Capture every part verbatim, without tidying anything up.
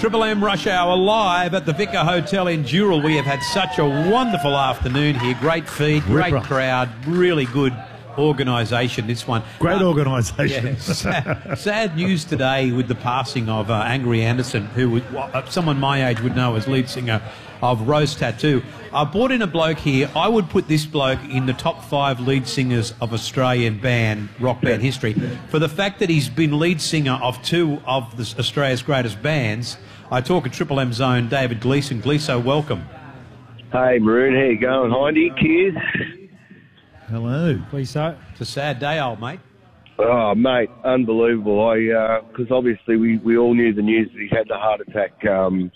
Triple M Rush Hour live at the Vicar Hotel in Dural. We have had such a wonderful afternoon here. Great feed, great Ripper. crowd, really good organisation, this one. Great Uh, organisation. Yeah, sad, sad news today with the passing of uh, Angry Anderson, who would, uh, someone my age would know as lead singer of Rose Tattoo. I brought in a bloke here. I would put this bloke in the top five lead singers of Australian band, rock band history, for the fact that he's been lead singer of two of the, Australia's greatest bands. I talk at Triple M's own David Gleeson. Gleeso, welcome. Hey, Maroon, how you going? Hindy, kids? Hello. Gleeso. It's a sad day, old mate. Oh, mate, unbelievable. I, because uh, obviously we, we all knew the news that he had the heart attack um,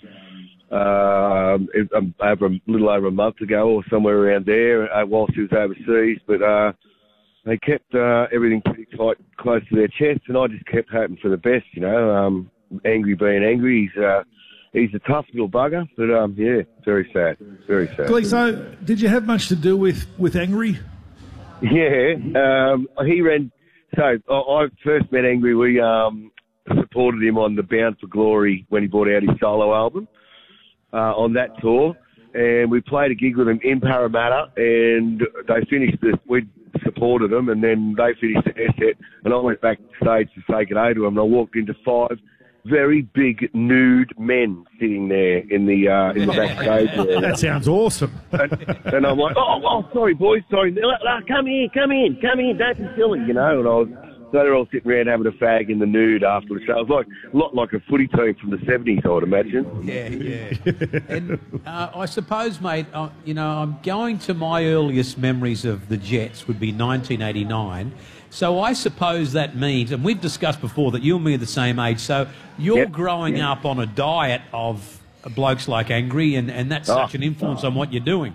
uh, um, over a little over a month ago or somewhere around there uh, whilst he was overseas. But uh, they kept uh, everything pretty tight, close to their chest, and I just kept hoping for the best, you know. Um, angry being angry, he's uh, he's a tough little bugger, but um, yeah, very sad, very sad. Gleeso, did you have much to do with, with Angry? Yeah, um, he ran. So I, I first met Angry. We um, supported him on the Bound for Glory when he brought out his solo album uh, on that tour, and we played a gig with him in Parramatta. And they finished this. We supported them, and then they finished their set, and I went backstage to say good day to him. And I walked into five very big nude men sitting there in the uh, in the backstage area. That sounds awesome. and, and I'm like, oh, oh, sorry, boys, sorry. No, no, come in, come in, come in, don't be silly, you know. And I was, so they're all sitting around having a fag in the nude after the show. It was like a lot like a footy team from the seventies, I would imagine. Yeah, yeah. And uh, I suppose, mate, uh, you know, I'm going to my earliest memories of the Jets would be nineteen eighty-nine. So I suppose that means, and we've discussed before that you and me are the same age, so you're Yep. growing Yep. up on a diet of blokes like Angry, and, and that's Oh. such an influence on what you're doing.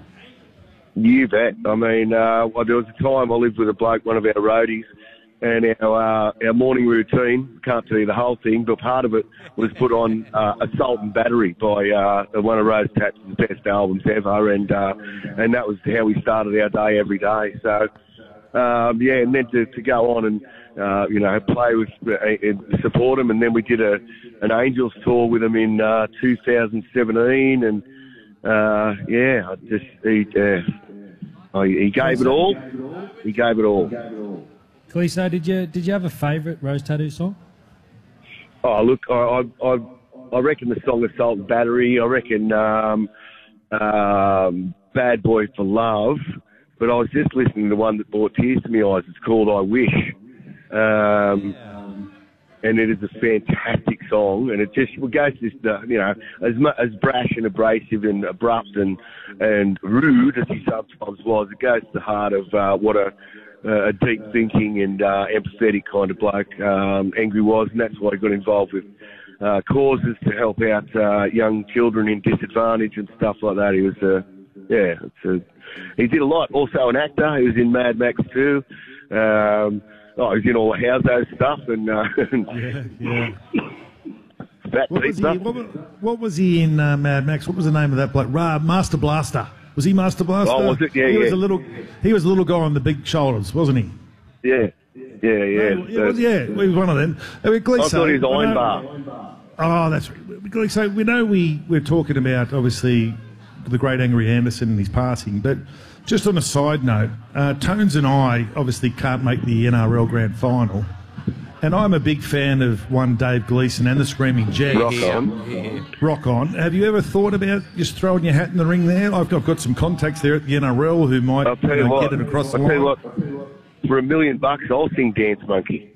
You bet. I mean, uh, well, there was a time I lived with a bloke, one of our roadies, and our uh, our morning routine, can't tell you the whole thing, but part of it was put on uh, Assault and Battery by uh, one of Rose Tattoo's best albums ever, and uh, and that was how we started our day every day. So, um, yeah, and then to, to go on and, uh, you know, play with, uh, support him, and then we did a an Angels tour with him in uh, two thousand seventeen, and uh, yeah, I just, he, uh, oh, he gave it all. He gave it all. Gleeso, did you did you have a favourite Rose Tattoo song? Oh, look, I, I, I, I reckon the song Assault and Battery. I reckon um, um, Bad Boy for Love. But I was just listening to one that brought tears to my eyes. It's called I Wish. Um, and it is a fantastic song. And it just it goes this, uh, you know, as mu- as brash and abrasive and abrupt and, and rude as he sometimes was, it goes to the heart of uh, what a, a deep thinking and uh, empathetic kind of bloke um, Angry was. And that's why he got involved with uh, causes to help out uh, young children in disadvantage and stuff like that. He was a, yeah, it's a, he did a lot. Also an actor. He was in Mad Max too. Um, oh, he was in all the Household stuff and, uh, Yeah, yeah. that What deep was he, stuff. what, wa- what was he in uh, Mad Max? What was the name of that bloke? Ra- Master Blaster. Was he Master Blaster? Oh, was it? Yeah, he was yeah. a little. He was a little guy on the big shoulders, wasn't he? Yeah, yeah, yeah. No, it was- yeah, he was one of them. Uh, I Gleeso, thought he was I Iron know- Bar. Oh, that's right. Gleeso, we know we we're talking about obviously the great Angry Anderson and his passing, but just on a side note, uh, Tones and I obviously can't make the N R L Grand Final, and I'm a big fan of one Dave Gleeson and the Screaming Jets. Rock on. Rock on. Have you ever thought about just throwing your hat in the ring there? I've got, I've got some contacts there at the N R L who might I'll tell you you know, what. get it across the I'll tell you line. what. For a million bucks, I'll sing Dance Monkey.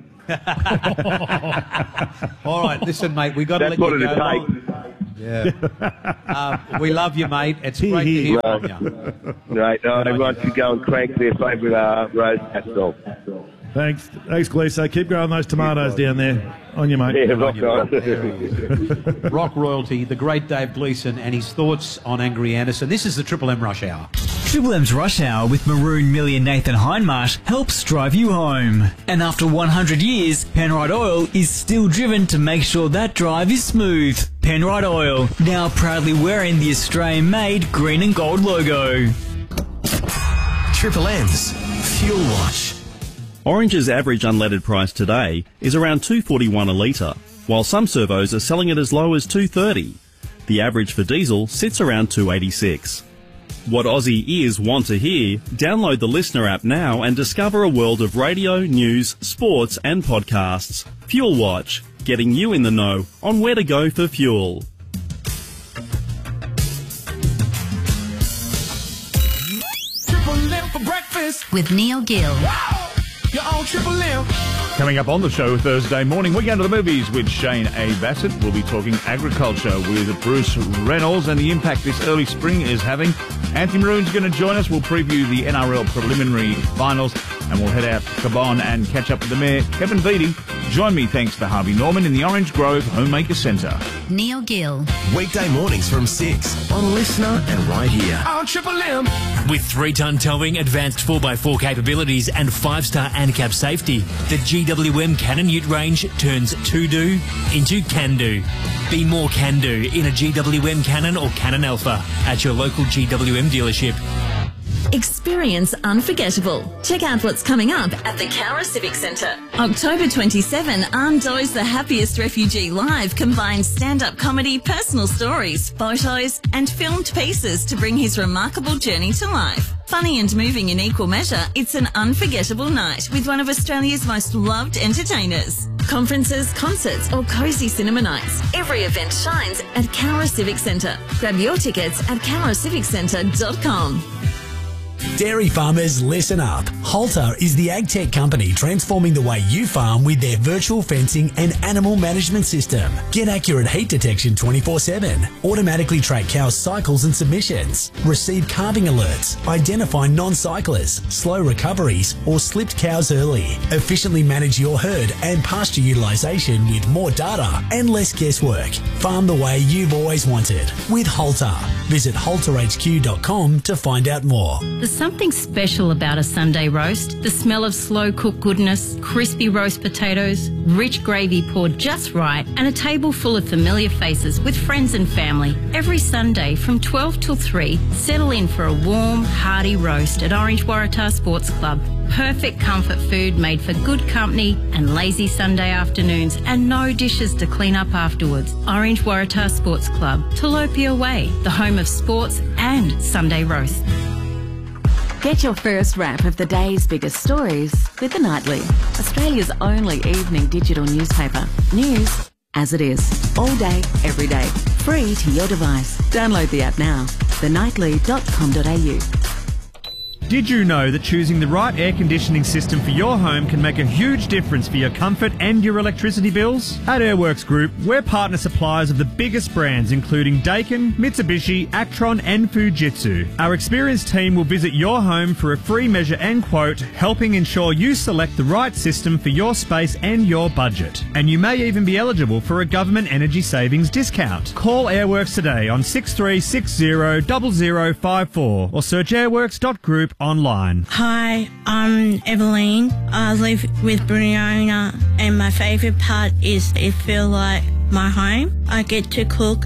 All right, listen, mate, we got to let That's what you it'd go. take. Yeah. uh, we love you, mate. It's great to hear from you. Right, uh, everyone should go and crank their favourite uh, Rose Tat song. Thanks, thanks, Gleeso. Keep growing those tomatoes down there. On you, mate. Yeah, rock on. Rock royalty, the great Dave Gleeson, and his thoughts on Angry Anderson. This is the Triple M Rush Hour. Triple M's Rush Hour with Maroon Millie and Nathan Hindmarsh helps drive you home. And after one hundred years, Penrite Oil is still driven to make sure that drive is smooth. Penrite Oil, now proudly wearing the Australian-made green and gold logo. Triple M's Fuel Watch. Orange's average unleaded price today is around two dollars forty-one a litre. while some servos are selling it as low as two thirty. The average for diesel sits around two eighty-six. What Aussie ears want to hear? Download the Listener app now and discover a world of radio, news, sports and podcasts. Fuel Watch, getting you in the know on where to go for fuel. Triple M for breakfast with Neil Gill. Wow. You're on Triple M. Coming up on the show Thursday morning, we're going to the movies with Shane A. Bassett. We'll be talking agriculture with Bruce Reynolds and the impact this early spring is having. Anthony Maroon's going to join us. We'll preview the N R L preliminary finals and we'll head out to Cabon and catch up with the Mayor, Kevin Beattie. Join me thanks to Harvey Norman in the Orange Grove Homemaker Centre. Neil Gill. Weekday mornings from six on Listener and right here. On Triple M. With three-ton towing, advanced four by four capabilities and five-star ANCAP safety, the G W M Cannon Ute range turns to-do into can-do. Be more can-do in a G W M Cannon or Cannon Alpha at your local G W M dealership. Experience unforgettable. Check out what's coming up at the Cowra Civic Centre. October twenty-seventh, Arndo's The Happiest Refugee Live combines stand-up comedy, personal stories, photos and filmed pieces to bring his remarkable journey to life. Funny and moving in equal measure, it's an unforgettable night with one of Australia's most loved entertainers. Conferences, concerts or cosy cinema nights. Every event shines at Cowra Civic Centre. Grab your tickets at cowra civic centre dot com. Dairy farmers, listen up. Halter is the ag tech company transforming the way you farm with their virtual fencing and animal management system. Get accurate heat detection twenty-four seven. Automatically track cows' cycles and submissions. Receive calving alerts. Identify non-cyclers, slow recoveries or slipped cows early. Efficiently manage your herd and pasture utilisation with more data and less guesswork. Farm the way you've always wanted with Halter. Visit halter h q dot com to find out more. There's something special about a Sunday roast. The smell of slow-cooked goodness, crispy roast potatoes, rich gravy poured just right, and a table full of familiar faces with friends and family. Every Sunday from twelve till three, settle in for a warm, hearty roast at Orange Waratah Sports Club. Perfect comfort food made for good company and lazy Sunday afternoons and no dishes to clean up afterwards. Orange Waratah Sports Club, Tilapia Way, the home of sports and Sunday roast. Get your first wrap of the day's biggest stories with The Nightly, Australia's only evening digital newspaper. News as it is, all day, every day, free to your device. Download the app now, the nightly dot com dot a u. Did you know that choosing the right air conditioning system for your home can make a huge difference for your comfort and your electricity bills? At Airworks Group, we're partner suppliers of the biggest brands including Daikin, Mitsubishi, Actron and Fujitsu. Our experienced team will visit your home for a free measure and quote, helping ensure you select the right system for your space and your budget. And you may even be eligible for a government energy savings discount. Call Airworks today on six three six zero zero zero five four or search airworks dot group online. Hi, I'm Eveline. I live with Brianna and my favourite part is it feels like my home. I get to cook